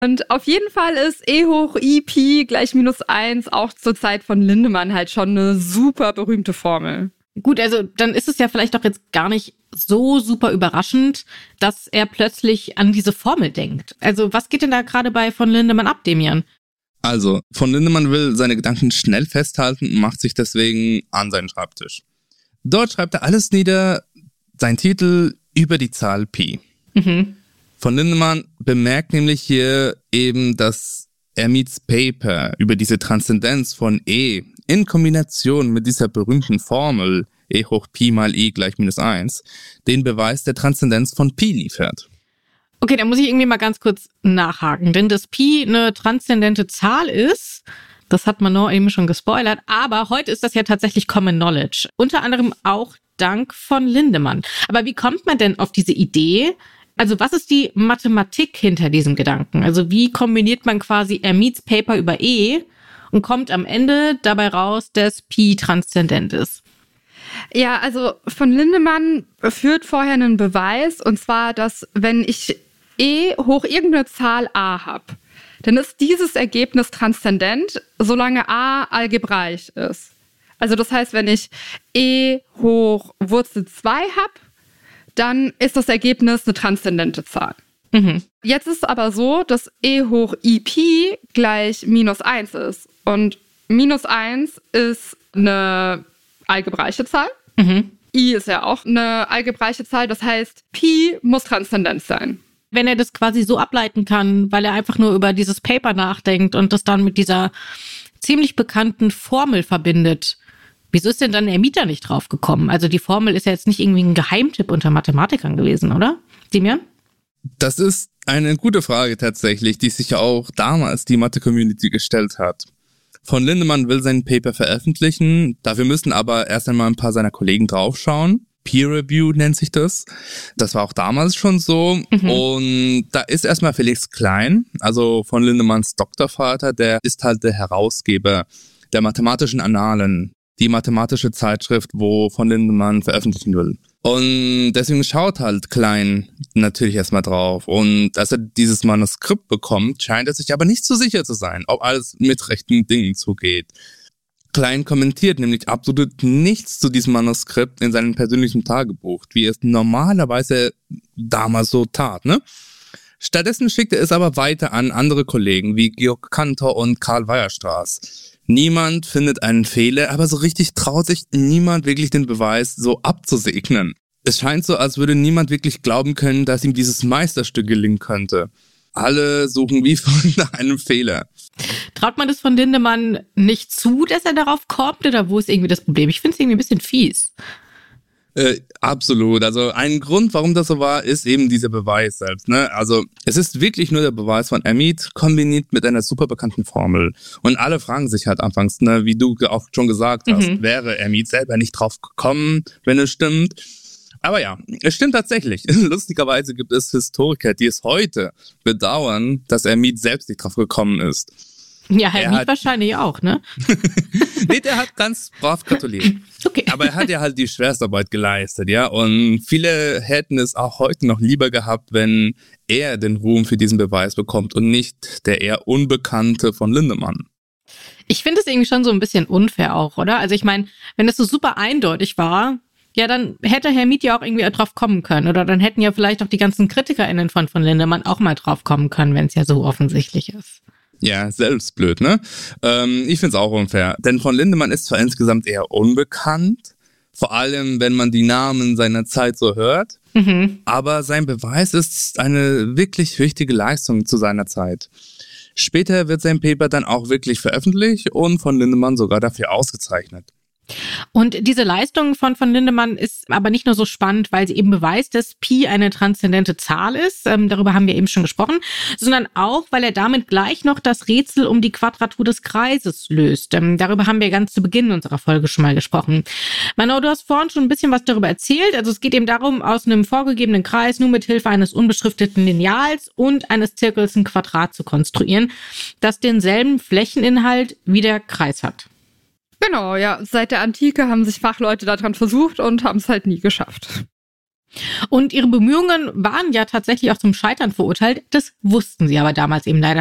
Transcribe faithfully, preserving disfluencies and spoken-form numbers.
Und auf jeden Fall ist E hoch I Pi gleich minus eins auch zur Zeit von Lindemann halt schon eine super berühmte Formel. Gut, also dann ist es ja vielleicht auch jetzt gar nicht so super überraschend, dass er plötzlich an diese Formel denkt. Also was geht denn da gerade bei von Lindemann ab, Demian? Also, von Lindemann will seine Gedanken schnell festhalten und macht sich deswegen an seinen Schreibtisch. Dort schreibt er alles nieder, sein Titel über die Zahl Pi. Mhm. Von Lindemann bemerkt nämlich hier eben, dass Hermites Paper über diese Transzendenz von E in Kombination mit dieser berühmten Formel E hoch Pi mal I gleich minus eins den Beweis der Transzendenz von Pi liefert. Okay, da muss ich irgendwie mal ganz kurz nachhaken, denn dass Pi eine transzendente Zahl ist, das hat Manon eben schon gespoilert, aber heute ist das ja tatsächlich Common Knowledge, unter anderem auch dank von Lindemann. Aber wie kommt man denn auf diese Idee? Also was ist die Mathematik hinter diesem Gedanken? Also wie kombiniert man quasi Hermites Paper über E und kommt am Ende dabei raus, dass Pi transzendent ist? Ja, also von Lindemann führt vorher einen Beweis, und zwar, dass wenn ich E hoch irgendeine Zahl a habe, dann ist dieses Ergebnis transzendent, solange a algebraisch ist. Also das heißt, wenn ich E hoch Wurzel zwei habe, dann ist das Ergebnis eine transzendente Zahl. Mhm. Jetzt ist es aber so, dass E hoch I Pi gleich minus eins ist. Und minus eins ist eine algebraische Zahl. Mhm. I ist ja auch eine algebraische Zahl. Das heißt, Pi muss transzendent sein. Wenn er das quasi so ableiten kann, weil er einfach nur über dieses Paper nachdenkt und das dann mit dieser ziemlich bekannten Formel verbindet, wieso ist denn dann der Mieter nicht drauf gekommen? Also die Formel ist ja jetzt nicht irgendwie ein Geheimtipp unter Mathematikern gewesen, oder? Demian? Das ist eine gute Frage tatsächlich, die sich auch damals die Mathe-Community gestellt hat. Von Lindemann will sein Paper veröffentlichen, dafür müssen aber erst einmal ein paar seiner Kollegen draufschauen. Peer Review nennt sich das. Das war auch damals schon so. Mhm. Und da ist erstmal Felix Klein, also von Lindemanns Doktorvater, der ist halt der Herausgeber der mathematischen Annalen, die mathematische Zeitschrift, wo von Lindemann veröffentlichen will. Und deswegen schaut halt Klein natürlich erstmal drauf. Und als er dieses Manuskript bekommt, scheint er sich aber nicht so sicher zu sein, ob alles mit rechten Dingen zugeht. Klein kommentiert nämlich absolut nichts zu diesem Manuskript in seinem persönlichen Tagebuch, wie er es normalerweise damals so tat, ne? Stattdessen schickt er es aber weiter an andere Kollegen wie Georg Cantor und Karl Weierstraß. Niemand findet einen Fehler, aber so richtig traut sich niemand wirklich den Beweis so abzusegnen. Es scheint so, als würde niemand wirklich glauben können, dass ihm dieses Meisterstück gelingen könnte. Alle suchen wie nach einem Fehler. Traut man das von Lindemann nicht zu, dass er darauf kommt, oder wo ist irgendwie das Problem? Ich finde es irgendwie ein bisschen fies. Äh, absolut. Also ein Grund, warum das so war, ist eben dieser Beweis selbst. Ne? Also es ist wirklich nur der Beweis von Hermite kombiniert mit einer super bekannten Formel. Und alle fragen sich halt anfangs, ne, wie du auch schon gesagt hast, mhm. wäre Hermite selber nicht drauf gekommen, wenn es stimmt. Aber ja, es stimmt tatsächlich. Lustigerweise gibt es Historiker, die es heute bedauern, dass Hermite selbst nicht drauf gekommen ist. Ja, Hermite wahrscheinlich auch, ne? Nee, der hat ganz brav gratuliert. Okay. Aber er hat ja halt die Schwerstarbeit geleistet, ja. Und viele hätten es auch heute noch lieber gehabt, wenn er den Ruhm für diesen Beweis bekommt und nicht der eher Unbekannte von Lindemann. Ich finde es irgendwie schon so ein bisschen unfair auch, oder? Also ich meine, wenn es so super eindeutig war, ja, dann hätte Hermite ja auch irgendwie drauf kommen können. Oder dann hätten ja vielleicht auch die ganzen KritikerInnen von, von Lindemann auch mal drauf kommen können, wenn es ja so offensichtlich ist. Ja, selbst blöd, ne? Ähm, ich find's auch unfair. Denn von Lindemann ist zwar insgesamt eher unbekannt, vor allem wenn man die Namen seiner Zeit so hört, mhm. aber sein Beweis ist eine wirklich wichtige Leistung zu seiner Zeit. Später wird sein Paper dann auch wirklich veröffentlicht und von Lindemann sogar dafür ausgezeichnet. Und diese Leistung von, von Lindemann ist aber nicht nur so spannend, weil sie eben beweist, dass Pi eine transzendente Zahl ist, ähm, darüber haben wir eben schon gesprochen, sondern auch, weil er damit gleich noch das Rätsel um die Quadratur des Kreises löst. Ähm, darüber haben wir ganz zu Beginn unserer Folge schon mal gesprochen. Manon, du hast vorhin schon ein bisschen was darüber erzählt. Also es geht eben darum, aus einem vorgegebenen Kreis nur mit Hilfe eines unbeschrifteten Lineals und eines Zirkels ein Quadrat zu konstruieren, das denselben Flächeninhalt wie der Kreis hat. Genau, ja. Seit der Antike haben sich Fachleute daran versucht und haben es halt nie geschafft. Und ihre Bemühungen waren ja tatsächlich auch zum Scheitern verurteilt. Das wussten sie aber damals eben leider